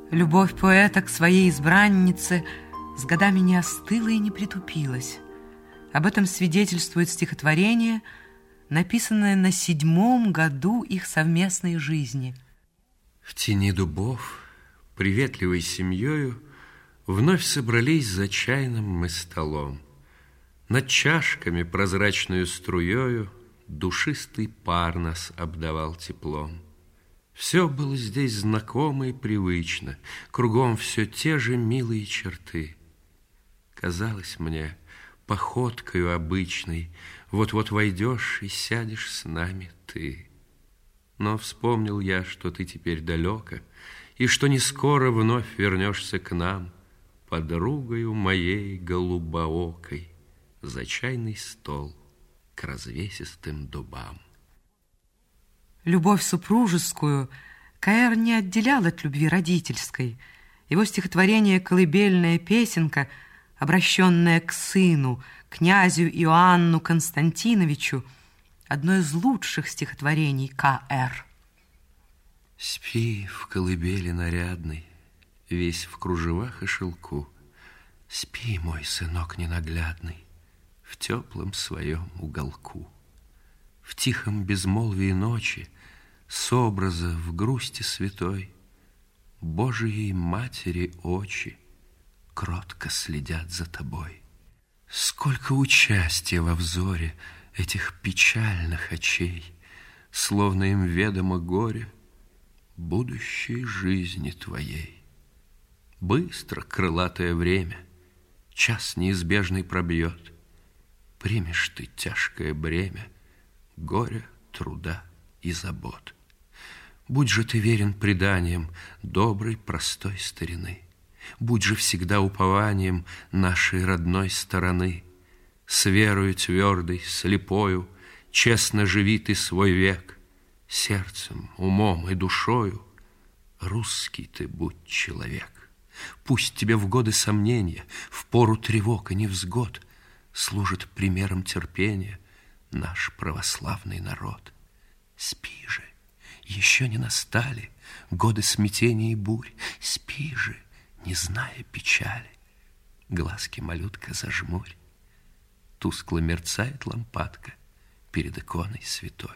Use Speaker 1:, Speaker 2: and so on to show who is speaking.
Speaker 1: Любовь поэта к своей избраннице с годами не остыла и не притупилась. Об этом свидетельствует стихотворение, написанное на 7-м году их совместной жизни.
Speaker 2: В тени дубов, приветливой семьёю, вновь собрались за чайным мы столом. Над чашками прозрачную струёю душистый пар нас обдавал теплом. Все было здесь знакомо и привычно, кругом все те же милые черты. Казалось мне, походкою обычной вот-вот войдешь и сядешь с нами ты. Но вспомнил я, что ты теперь далеко, и что не скоро вновь вернешься к нам, подругою моей голубоокой, за чайный стол к развесистым дубам.
Speaker 1: Любовь супружескую К.Р. не отделял от любви родительской. Его стихотворение «Колыбельная песенка», обращенное к сыну, князю Иоанну Константиновичу, одно из лучших стихотворений К.Р.
Speaker 2: Спи в колыбели нарядной, весь в кружевах и шелку. Спи, мой сынок ненаглядный, в теплом своем уголку. В тихом безмолвии ночи, с образа в грусти святой, Божией Матери очи кротко следят за тобой. Сколько участия во взоре этих печальных очей, словно им ведомо горе будущей жизни твоей. Быстро крылатое время, час неизбежный пробьет. Примешь ты тяжкое бремя горя, труда и забот. Будь же ты верен преданиям доброй, простой старины. Будь же всегда упованием нашей родной стороны. С верою твердой, слепою, честно живи ты свой век. Сердцем, умом и душою русский ты будь человек. Пусть тебе в годы сомнения, в пору тревог и невзгод служит примером терпения наш православный народ. Спи же, еще не настали годы смятений и бурь. Спи же, не зная печали, глазки, малютка, зажмурь. Тускло мерцает лампадка перед иконой святой.